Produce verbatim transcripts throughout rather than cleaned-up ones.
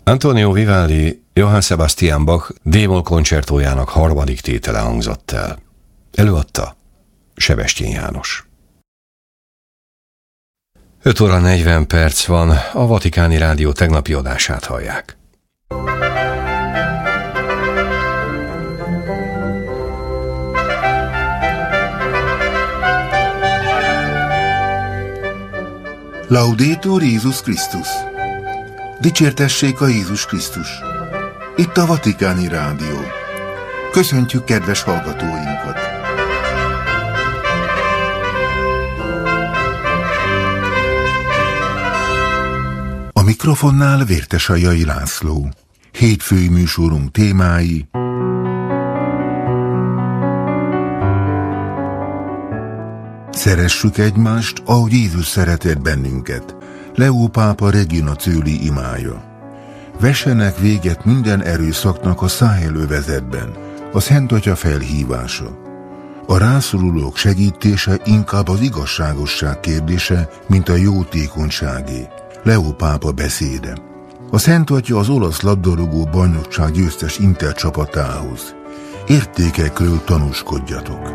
Antonio Vivaldi Johann Sebastian Bach D-moll koncertójának harmadik tétele hangzott el. Előadta Sebestyén János. öt óra negyven perc van, a Vatikáni Rádió tegnapi adását hallják. Laudetur Jézus Krisztus! Dicsértessék a Jézus Krisztus! Itt a Vatikáni Rádió. Köszöntjük kedves hallgatóinkat! A mikrofonnál Vértesajai László. Hétfői műsorunk témái: szeressük egymást, ahogy Jézus szeretett bennünket. Leó pápa Regina Coeli imája. Vessenek véget minden erőszaknak a Száhel övezetben. A Szent Atya felhívása. A rászorulók segítése inkább az igazságosság kérdése, mint a jótékonyságé. Leó pápa beszéde. A Szent Atya az olasz labdarúgó bajnokság győztes Inter csapatához. Értékekről tanúskodjatok.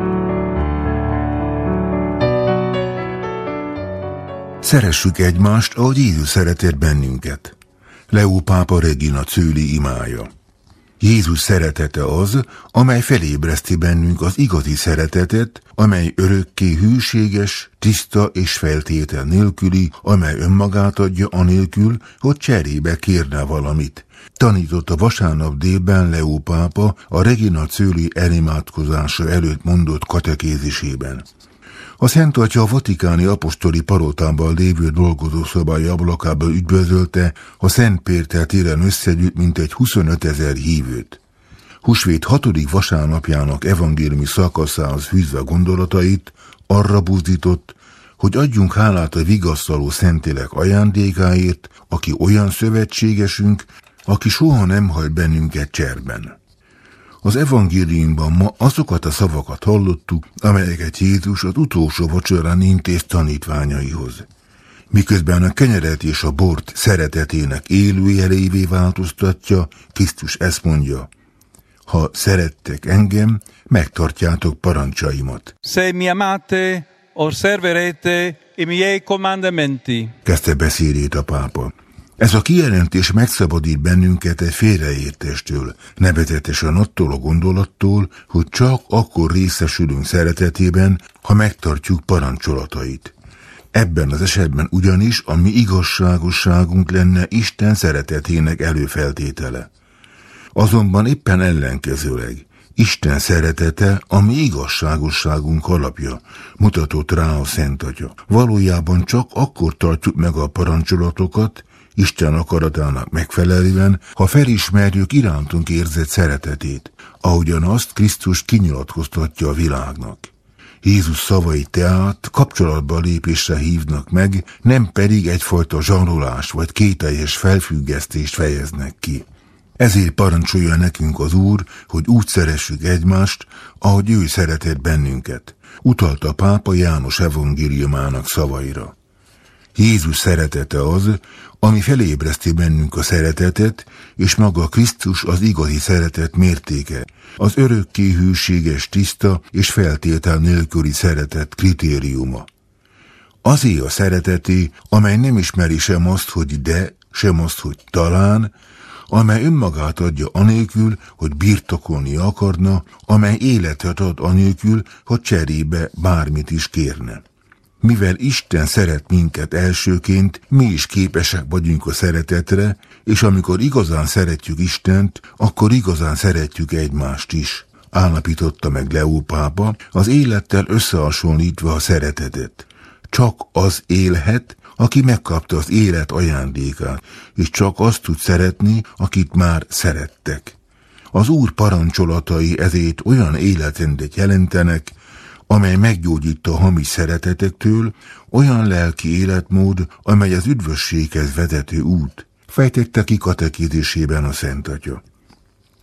Szeressük egymást, ahogy Jézus szeretett bennünket. Leó pápa Regina Coeli imája. Jézus szeretete az, amely felébreszti bennünk az igazi szeretetet, amely örökké hűséges, tiszta és feltétel nélküli, amely önmagát adja anélkül, hogy cserébe kérne valamit. Tanította vasárnap délben Leó pápa a Regina Coeli elimádkozása előtt mondott katekézisében. A Szent Atya a vatikáni apostoli palotában lévő dolgozószobája ablakából üdvözölte a Szent Péter téren összegyűlt mintegy huszonötezer hívőt. Húsvét hatodik vasárnapjának evangéliumi szakaszához fűzve gondolatait arra buzdított, hogy adjunk hálát a vigasztaló Szentlélek ajándékáért, aki olyan szövetségesünk, aki soha nem hagy bennünket cserben. Az evangéliumban ma azokat a szavakat hallottuk, amelyeket Jézus az utolsó vacsorán intéz tanítványaihoz. Miközben a kenyeret és a bort szeretetének élőjelévé változtatja, Krisztus ezt mondja: ha szerettek engem, megtartjátok parancsaimat. Se mi amate, osserverete i miei comandamenti. Kezdte beszédét a pápa. Ez a kijelentés megszabadít bennünket egy félreértéstől, nevezetesen attól a gondolattól, hogy csak akkor részesülünk szeretetében, ha megtartjuk parancsolatait. Ebben az esetben ugyanis a mi igazságosságunk lenne Isten szeretetének előfeltétele. Azonban éppen ellenkezőleg Isten szeretete a mi igazságosságunk alapja, mutatott rá a Szent Atya. Valójában csak akkor tartjuk meg a parancsolatokat, Isten akaratának megfelelően, ha felismerjük irántunk érzett szeretetét, ahogyan azt Krisztus kinyilatkoztatja a világnak. Jézus szavai tehát kapcsolatba lépésre hívnak meg, nem pedig egyfajta zsarolás vagy kételjes felfüggesztést fejeznek ki. Ezért parancsolja nekünk az Úr, hogy úgy szeressük egymást, ahogy ő szeretett bennünket. Utalta a pápa János evangéliumának szavaira. Jézus szeretete az, ami felébreszti bennünk a szeretetet, és maga Krisztus az igazi szeretet mértéke, az örökké hűséges, tiszta és feltétel nélküli szeretet kritériuma. Azé a szereteté, amely nem ismeri sem azt, hogy de, sem azt, hogy talán, amely önmagát adja anélkül, hogy birtokolni akarna, amely életet ad anélkül, hogy cserébe bármit is kérne. Mivel Isten szeret minket elsőként, mi is képesek vagyunk a szeretetre, és amikor igazán szeretjük Istent, akkor igazán szeretjük egymást is, állapította meg Leó pápa, az élettel összehasonlítva a szeretetet. Csak az élhet, aki megkapta az élet ajándékát, és csak azt tud szeretni, akit már szerettek. Az Úr parancsolatai ezért olyan életrendet jelentenek, amely meggyógyít a hamis szeretetektől, olyan lelki életmód, amely az üdvösséghez vezető út, fejtette ki katekézisében a Szent Atya.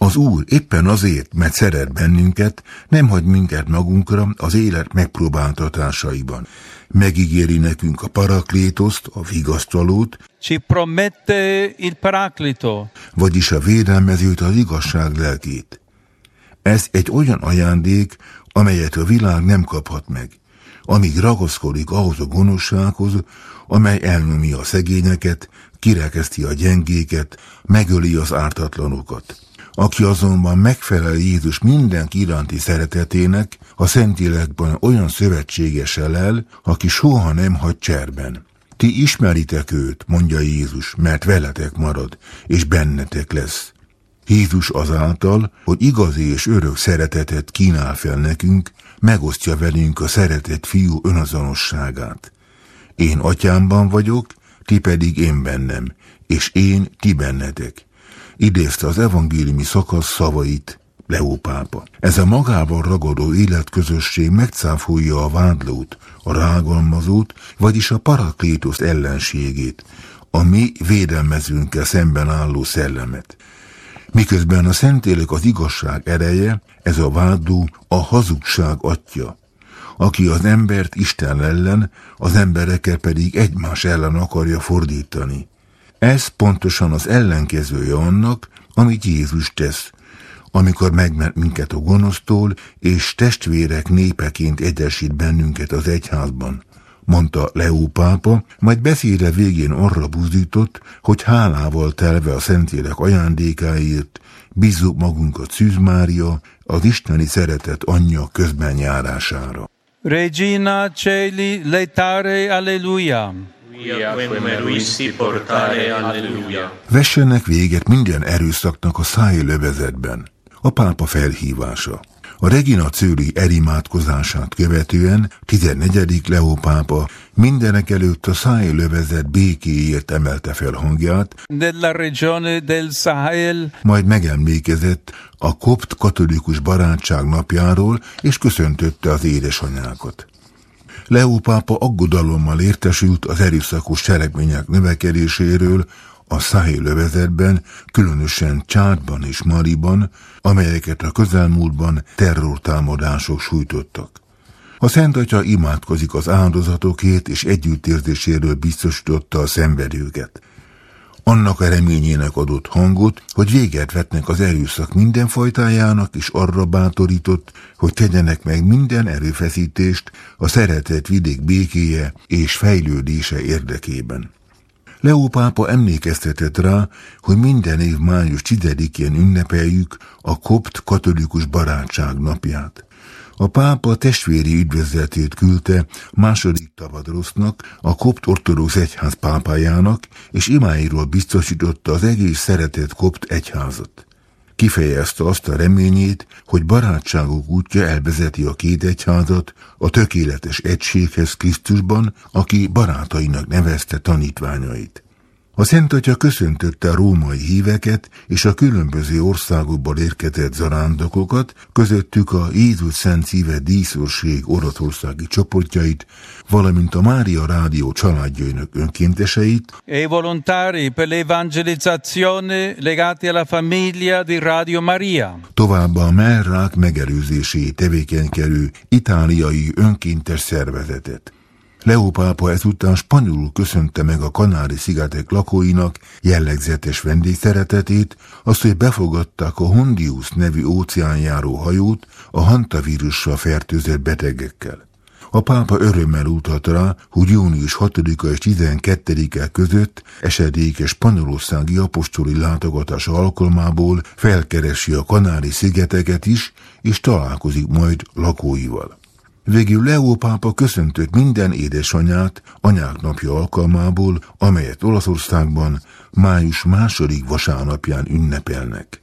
Az Úr éppen azért, mert szeret bennünket, nem hagy minket magunkra az élet megpróbáltatásaiban. Megígéri nekünk a paraklétoszt, a vigasztalót, Ci promette il Paraclito, vagyis a védelmezőt, az igazság lelkét. Ez egy olyan ajándék, amelyet a világ nem kaphat meg, amíg ragaszkodik ahhoz a gonoszsághoz, amely elnyomja a szegényeket, kirekeszti a gyengéket, megöli az ártatlanokat. Aki azonban megfelel Jézus mindenki iránti szeretetének, a Szentlélekben olyan szövetségessel el, aki soha nem hagy cserben. Ti ismeritek őt, mondja Jézus, mert veletek marad, és bennetek lesz. Jézus azáltal, hogy igazi és örök szeretetet kínál fel nekünk, megosztja velünk a szeretett fiú önazonosságát. Én atyámban vagyok, ti pedig én bennem, és én ti bennetek. Idézte az evangéliumi szakasz szavait Leó pápa. Ez a magával ragadó életközösség megcáfolja a vádlót, a rágalmazót, vagyis a paraklétosz ellenségét, a mi védelmezőnkkel szemben álló szellemet. Miközben a Szentlélek az igazság ereje, ez a vádló a hazugság atya, aki az embert Isten ellen, az embereket pedig egymás ellen akarja fordítani. Ez pontosan az ellenkezője annak, amit Jézus tesz, amikor megment minket a gonosztól, és testvérek népeként egyesít bennünket az egyházban, mondta Leó pápa, majd beszéde végén arra buzdított, hogy hálával telve a Szentlélek ajándékáért bízzuk magunkat Szűz Mária, az isteni szeretet anyja közben járására. Regina Celi letare alleluia. Vessenek véget minden erőszaknak a szájlövezetben. A pápa felhívása. A Regina Coeli elimádkozását követően tizennegyedik Leó pápa mindenek előtt a szájlövezet békéért emelte fel hangját, Della regione del Sahel, majd megemlékezett a kopt katolikus barátság napjáról, és köszöntötte az édesanyákat. Leó pápa aggodalommal értesült az erőszakos cselekmények növekedéséről a Száhél-övezetben, különösen Csádban és Maliban, amelyeket a közelmúltban terrortámadások sújtottak. A Szent Atya imádkozik az áldozatokért és együttérzéséről biztosította a szenvedőket. Annak a reményének adott hangot, hogy véget vetnek az erőszak mindenfajtájának, és arra bátorított, hogy tegyenek meg minden erőfeszítést a szeretett vidék békéje és fejlődése érdekében. Leó pápa emlékeztetett rá, hogy minden év május tizedikén ünnepeljük a kopt katolikus barátság napját. A pápa testvéri üdvözletét küldte második Tavadrosznak, a kopt ortodox egyház pápájának, és imáiról biztosította az egész szeretett kopt egyházat. Kifejezte azt a reményét, hogy barátságok útja elvezeti a két egyházat a tökéletes egységhez Krisztusban, aki barátainak nevezte tanítványait. A Szent Atya köszöntötte a római híveket és a különböző országokból érkezett zarándokokat, közöttük a Jézus Szent Szíve díszőrség oroszországi csoportjait, valamint a Mária Rádió családjainak önkénteseit, e volontari per l'evangelizzazione legati alla famiglia di Radio Maria. Továbbá a mellrák megelőzéséért tevékenykedő itáliai önkéntes szervezetet. Leó pápa ezután spanyolul köszönte meg a Kanári-szigetek lakóinak jellegzetes vendégszeretetét, azt, hogy befogadták a Hondius nevű óceánjáró hajót a hantavírussal fertőzött betegekkel. A pápa örömmel utalt rá, hogy június hatodika és tizenkettedike között esedékes spanyolországi apostoli látogatás alkalmából felkeresi a Kanári-szigeteket is, és találkozik majd lakóival. Végül Leó pápa köszöntött minden édesanyát Anyák napja alkalmából, amelyet Olaszországban május második vasárnapján ünnepelnek.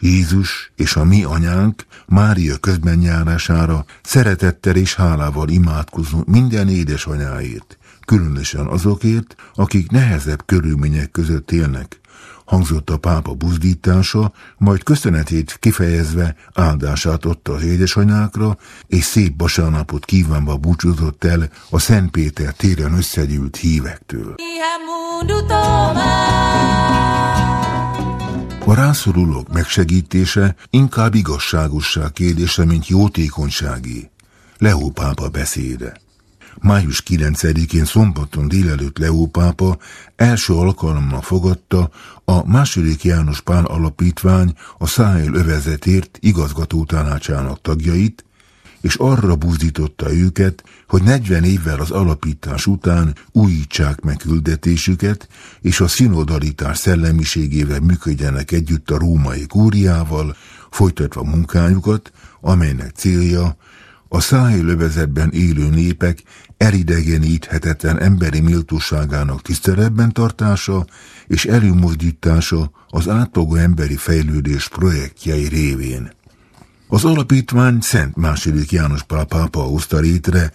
Jézus és a mi anyánk Mária közbenjárására szeretettel és hálával imádkozunk minden édesanyáért, különösen azokért, akik nehezebb körülmények között élnek, hangzott a pápa buzdítása, majd köszönetét kifejezve áldását adta az édesanyákra, és szép vasárnapot kívánva búcsúzott el a Szent Péter téren összegyűlt hívektől. A rászorulók megsegítése inkább igazságosság kérdése, mint jótékonyságé. Leó pápa beszéde. május kilencedikén szombaton délelőtt Leó pápa első alkalommal fogadta a második János Pál Alapítvány a Száhél övezetért igazgató tanácsának tagjait, és arra buzdította őket, hogy negyven évvel az alapítás után újítsák meg küldetésüket, és a szinodalitás szellemiségével működjenek együtt a római kúriával, folytatva munkájukat, amelynek célja a Száhél övezetben élő népek elidegeníthetetlen emberi méltóságának tiszteletben tartása és előmozdítása az átfogó emberi fejlődés projektjei révén. Az alapítvány Szent második János Pál pápa hozta létre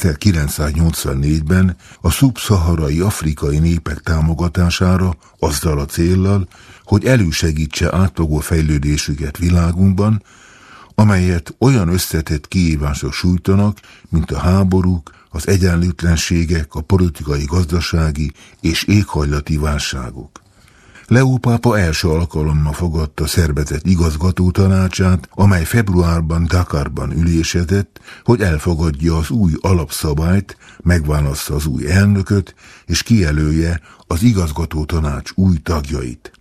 ezerkilencszáznyolcvannégyben a szubszaharai afrikai népek támogatására azzal a céllal, hogy elősegítse átfogó fejlődésüket világunkban, amelyet olyan összetett kihívások sújtanak, mint a háborúk, az egyenlőtlenségek, a politikai, gazdasági és éghajlati válságok. Leó pápa első alkalommal fogadta szervezet igazgató tanácsát, amely februárban Dakarban ülésezett, hogy elfogadja az új alapszabályt, megválassza az új elnököt, és kijelölje az igazgató tanács új tagjait.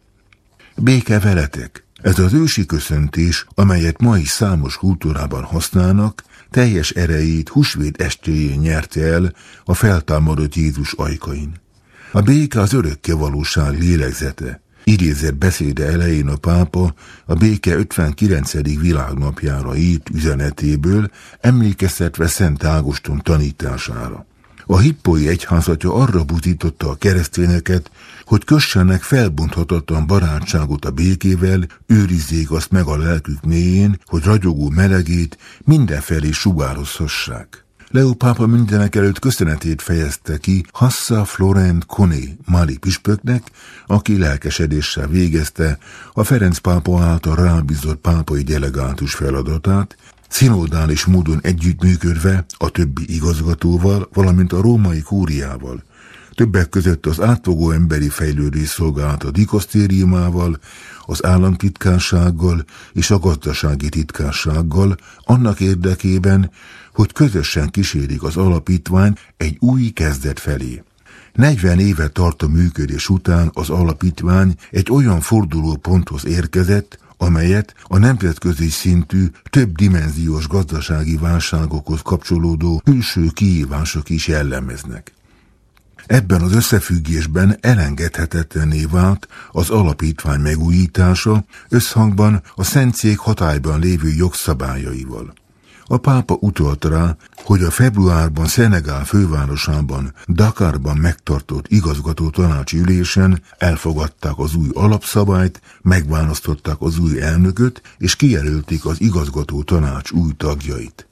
Béke veletek! Ez az ősi köszöntés, amelyet ma is számos kultúrában használnak, teljes erejét húsvét estéjén nyerte el a feltámadott Jézus ajkain. A béke az örökké valóság lélegzete. Idézett beszéde elején a pápa a béke ötvenkilencedik világnapjára írt üzenetéből, emlékeztetve Szent Ágoston tanítására. A hippói egyházatja arra buzdította a keresztényeket, hogy kössenek felbonthatatlan barátságot a békével, őrizzék azt meg a lelkük mélyén, hogy ragyogó melegét mindenfelé sugározhassák. Leó pápa mindenek előtt köszönetét fejezte ki Hassa Florent Koné Mali püspöknek, aki lelkesedéssel végezte a Ferenc pápa által rábízott pápai delegátus feladatát, szinodális módon együttműködve a többi igazgatóval, valamint a római kúriával, többek között az átfogó emberi fejlődés szolgálata dikosztériumával, az államtitkársággal és a gazdasági titkársággal, annak érdekében, hogy közösen kísérik az alapítvány egy új kezdet felé. negyven éve tartó működés után az alapítvány egy olyan fordulóponthoz érkezett, amelyet a nemzetközi szintű, több dimenziós gazdasági válságokhoz kapcsolódó külső kihívások is jellemeznek. Ebben az összefüggésben elengedhetetlenné vált az alapítvány megújítása összhangban a Szentszék hatályban lévő jogszabályaival. A pápa utalt rá, hogy a februárban Szenegál fővárosában, Dakarban megtartott igazgató tanácsi ülésen elfogadták az új alapszabályt, megválasztották az új elnököt és kijelölték az igazgató tanács új tagjait.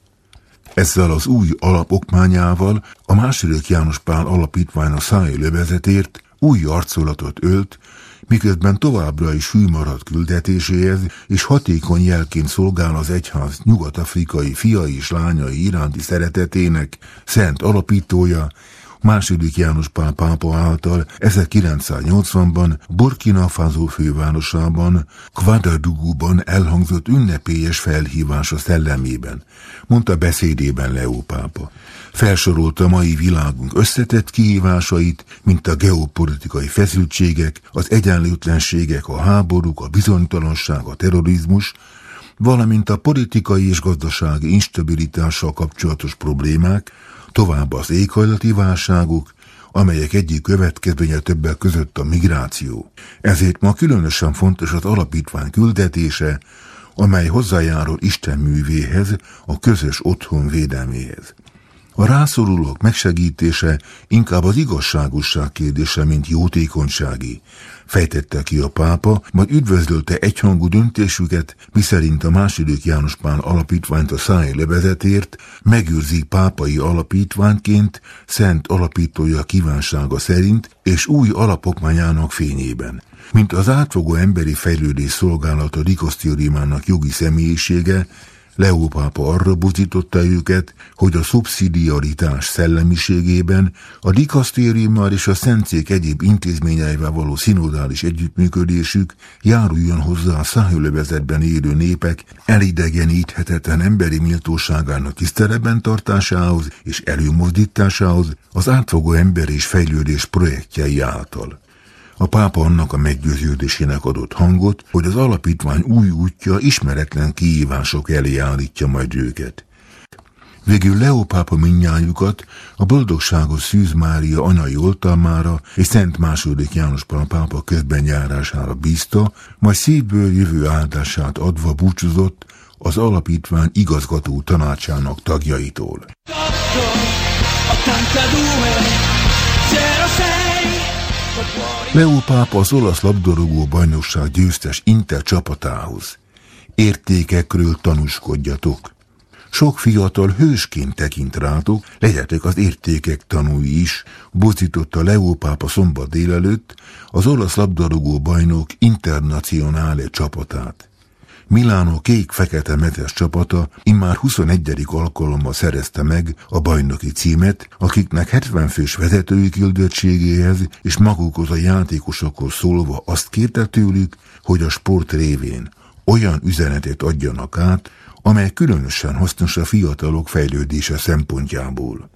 Ezzel az új alapokmányával a második János Pál Alapítvány a Száhél övezetért új arculatot ölt, miközben továbbra is hű maradt küldetéséhez, és hatékony jelként szolgál az egyház nyugat-afrikai fiai és lányai iránti szeretetének szent alapítója, második János Pál pápa által ezerkilencszáznyolcvanban Burkina Faso fővárosában, Ouagadougouban elhangzott ünnepélyes felhívása szellemében, mondta beszédében Leó pápa. Felsorolta mai világunk összetett kihívásait, mint a geopolitikai feszültségek, az egyenlőtlenségek, a háborúk, a bizonytalanság, a terrorizmus, valamint a politikai és gazdasági instabilitással kapcsolatos problémák, továbbá az éghajlati válságok, amelyek egyik következménye többek között a migráció. Ezért ma különösen fontos az alapítvány küldetése, amely hozzájárul Isten művéhez, a közös otthon védelméhez. A rászorulók megsegítése inkább az igazságosság kérdése, mint jótékonysági, fejtette ki a pápa, majd üdvözölte egyhangú döntésüket, miszerint a második János Pál Alapítványt a Száhél övezetért megőrzik pápai alapítványként szent alapítója kívánsága szerint és új alapokmányának fényében. Mint az átfogó emberi fejlődés szolgálata dikosztériumának jogi személyisége, Leó pápa arra buzdította őket, hogy a szubszidiaritás szellemiségében a dikasztériummal és a szentszék egyéb intézményeivel való szinodális együttműködésük járuljon hozzá a száhelövezetben élő népek elidegeníthetetlen emberi méltóságának tiszteletben tartásához és előmozdításához az átfogó ember és fejlődés projektjei által. A pápa annak a meggyőződésének adott hangot, hogy az alapítvány új útja ismeretlen kihívások elé állítja majd őket. Végül Leó pápa mindnyájukat a boldogságos Szűz Mária anyai oltalmára és Szent második János Pál pápa közbenjárására bízta, majd szívből jövő áldását adva búcsúzott az alapítvány igazgató tanácsának tagjaitól. Leó pápa az olasz labdarúgó bajnokság győztes Inter csapatához. Értékekről tanúskodjatok. Sok fiatal hősként tekint rátok, legyetek az értékek tanúi is, buzdította Leó pápa szombat délelőtt az olasz labdarúgó bajnok Internazionale csapatát. Milánó kék-fekete metes csapata immár huszonegyedik alkalommal szerezte meg a bajnoki címet, akiknek hetven fős vezetői küldöttségéhez és magukhoz a játékosokhoz szólva azt kérte tőlük, hogy a sport révén olyan üzenetet adjanak át, amely különösen hasznos a fiatalok fejlődése szempontjából.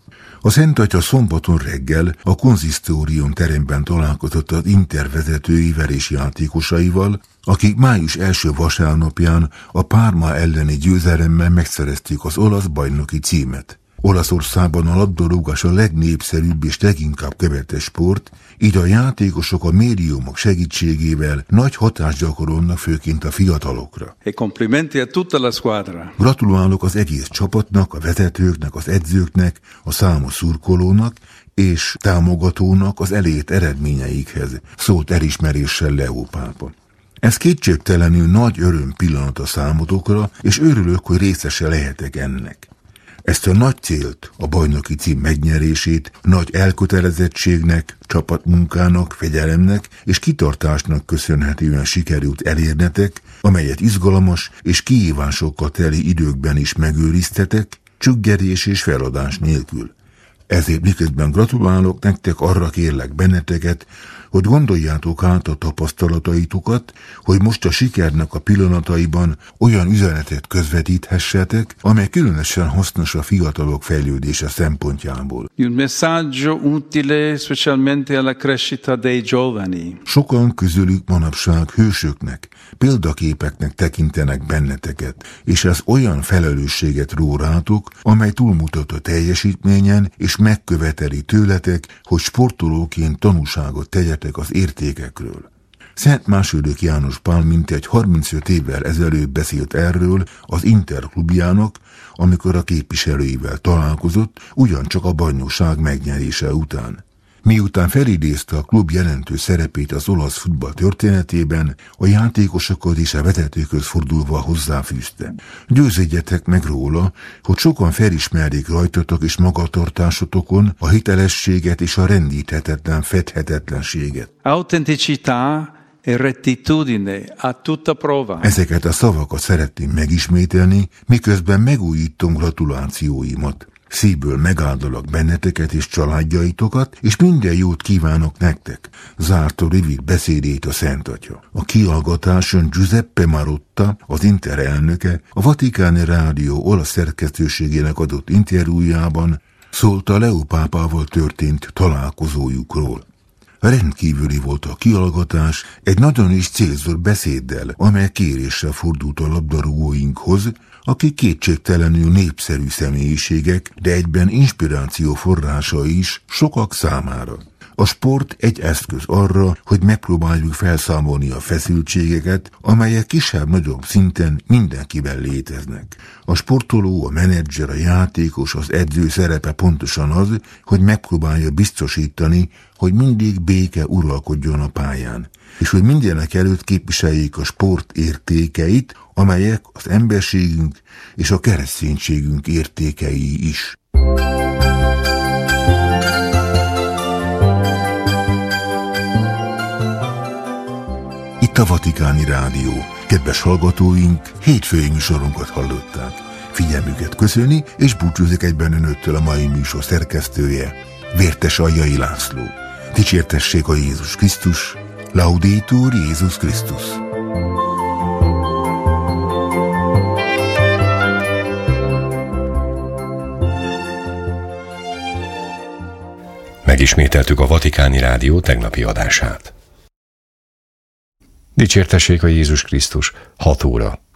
A Szent Atya szombaton reggel a konzisztórium teremben találkozott az Inter vezetőivel és játékosaival, akik május első vasárnapján a Parma elleni győzelemmel megszerezték az olasz bajnoki címet. Olaszországban a labdarúgás a legnépszerűbb és leginkább követett sport, így a játékosok a médiumok segítségével nagy hatást gyakorolnak főként a fiatalokra. E complimenti a tutta la squadra. Gratulálok az egész csapatnak, a vezetőknek, az edzőknek, a számos szurkolónak és támogatónak az elért eredményeikhez, szólt elismeréssel Leó pápa. Ez kétségtelenül nagy öröm pillanat a számotokra, és örülök, hogy részese lehetek ennek. Ezt a nagy célt, a bajnoki cím megnyerését nagy elkötelezettségnek, csapatmunkának, fegyelemnek és kitartásnak köszönhetően sikerült elérnetek, amelyet izgalmas és kihívásokkal teli időkben is megőriztetek, csüggedés és feladás nélkül. Ezért miközben gratulálok nektek, arra kérlek benneteket, hogy gondoljátok át a tapasztalataitokat, hogy most a sikernek a pillanataiban olyan üzenetet közvetíthessetek, amely különösen hasznos a fiatalok fejlődése szempontjából. Un messaggio utile specialmente alla crescita dei giovani. Sokan közülük manapság hősöknek, példaképeknek tekintenek benneteket, és ez olyan felelősséget ró rátok, amely túlmutat a teljesítményen, és megköveteli tőletek, hogy sportolóként tanúságot tegyetek az értékekről. Szent második János Pál mintegy harmincöt évvel ezelőtt beszélt erről az Inter klubjának, amikor a képviselőivel találkozott, ugyancsak a bajnokság megnyerése után. Miután felidézte a klub jelentős szerepét az olasz futball történetében, a játékosokhoz és a vezetőkhöz fordulva hozzáfűzte. Győződjetek meg róla, hogy sokan felismerik rajtatok és magatartásotokon a hitelességet és a rendíthetetlen fedhetetlenséget. Autenticità e rettitudine a tutta prova. Ezeket a szavakat szeretném megismételni, miközben megújítom gratulációimat. Szívből megáldalak benneteket és családjaitokat, és minden jót kívánok nektek, zárta rövid beszédét a Szent Atya. A kihallgatáson Giuseppe Marotta, az Inter elnöke, a Vatikáni Rádió olasz szerkesztőségének adott interjújában szólt a Leó pápával történt találkozójukról. Rendkívüli volt a kihallgatás, egy nagyon is célzott beszéddel, amely kéréssel fordult a labdarúgóinkhoz, akik kétségtelenül népszerű személyiségek, de egyben inspiráció forrása is sokak számára. A sport egy eszköz arra, hogy megpróbáljuk felszámolni a feszültségeket, amelyek kisebb-nagyobb szinten mindenkiben léteznek. A sportoló, a menedzser, a játékos, az edző szerepe pontosan az, hogy megpróbálja biztosítani, hogy mindig béke uralkodjon a pályán, és hogy mindenek előtt képviseljék a sport értékeit, amelyek az emberségünk és a kereszténységünk értékei is. Itt a Vatikáni Rádió. Kedves hallgatóink, hétfői műsorunkat hallották. Figyelmüket köszöni, és búcsúzik egyben önöktől a mai műsor szerkesztője, Vértes Aljai László. Dicsértessék a Jézus Krisztus, Laudetur Jézus Krisztus. Megismételtük a Vatikáni Rádió tegnapi adását. Dicsértessék a Jézus Krisztus, hat óra.